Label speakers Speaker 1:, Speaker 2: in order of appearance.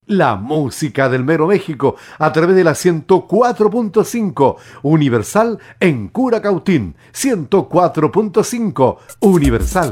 Speaker 1: La música del Mero México a través de la 104.5 Universal en Curacautín. 104.5 Universal.